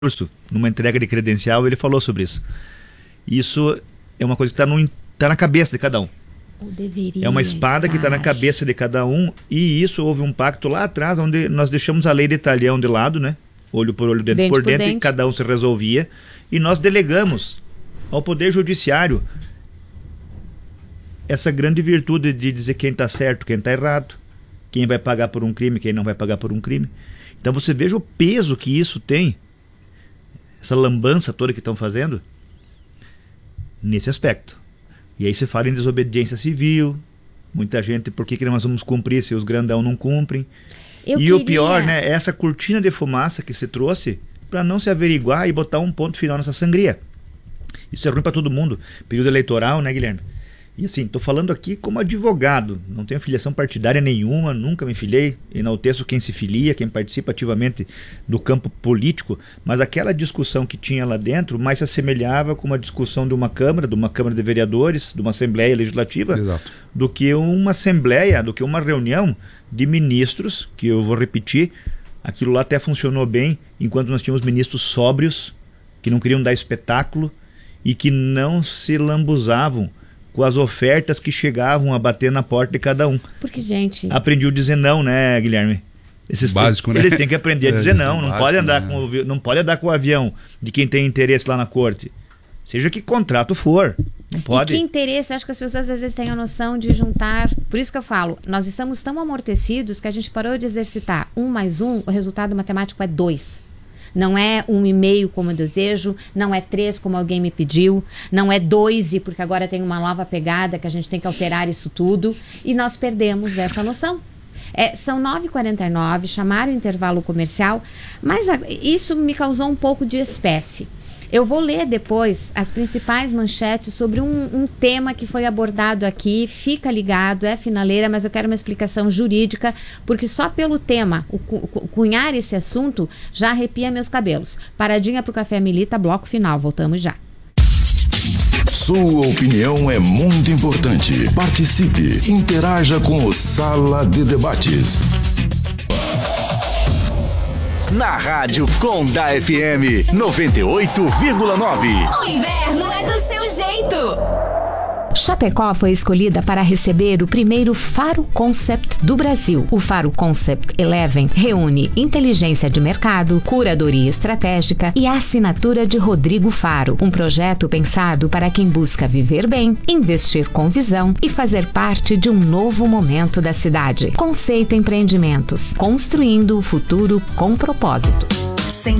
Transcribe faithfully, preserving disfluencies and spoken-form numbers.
curso, numa entrega de credencial, ele falou sobre isso. Isso é uma coisa que está tá na cabeça de cada um. Ou deveria é uma espada estar. que está na cabeça de cada um, e isso houve um pacto lá atrás, onde nós deixamos a lei de talhão de lado, né? Olho por olho, dente, dente por, por dente, dente, e cada um se resolvia, e nós delegamos ao Poder Judiciário essa grande virtude de dizer quem está certo, quem está errado, quem vai pagar por um crime, quem não vai pagar por um crime. Então você veja o peso que isso tem, essa lambança toda que estão fazendo nesse aspecto. E aí se fala em desobediência civil, muita gente, por que, que nós vamos cumprir se os grandão não cumprem? Eu e queria... o pior, né, é essa cortina de fumaça que se trouxe para não se averiguar e botar um ponto final nessa sangria. Isso é ruim para todo mundo. Período eleitoral, né, Guilherme? E assim, estou falando aqui como advogado, não tenho filiação partidária nenhuma, nunca me filiei, enalteço quem se filia, quem participa ativamente do campo político, mas aquela discussão que tinha lá dentro mais se assemelhava com uma discussão de uma Câmara, de uma Câmara de Vereadores, de uma Assembleia Legislativa, Exato. do que uma Assembleia, do que uma reunião de ministros, que eu vou repetir, aquilo lá até funcionou bem, enquanto nós tínhamos ministros sóbrios, que não queriam dar espetáculo e que não se lambuzavam com as ofertas que chegavam a bater na porta de cada um. Porque, gente... Aprendi a dizer não, né, Guilherme? Esses, básico, né? Eles têm que aprender a dizer é, não. Não, básico, pode andar né? com o, não pode andar com o avião de quem tem interesse lá na corte. Seja que contrato for. Não pode. E que interesse? Acho que as pessoas às vezes têm a noção de juntar... Por isso que eu falo, nós estamos tão amortecidos que a gente parou de exercitar. Um mais um, o resultado matemático é dois. Não é um e meio como eu desejo, não é três como alguém me pediu, não é dois e porque agora tem uma nova pegada que a gente tem que alterar isso tudo, e nós perdemos essa noção. É, são nove e quarenta e nove, chamaram o intervalo comercial, mas a, isso me causou um pouco de espécie. Eu vou ler depois as principais manchetes sobre um, um tema que foi abordado aqui. Fica ligado, é finaleira, mas eu quero uma explicação jurídica, porque só pelo tema, o, o, cunhar esse assunto, já arrepia meus cabelos. Paradinha pro Café Milita, bloco final. Voltamos já. Sua opinião é muito importante. Participe, interaja com o Sala de Debates. Na Rádio Conda F M noventa e oito vírgula nove. O inverno é do seu jeito. Chapecó foi escolhida para receber o primeiro Faro Concept do Brasil. O Faro Concept Eleven reúne inteligência de mercado, curadoria estratégica e a assinatura de Rodrigo Faro. Um projeto pensado para quem busca viver bem, investir com visão e fazer parte de um novo momento da cidade. Conceito Empreendimentos, construindo o futuro com propósito.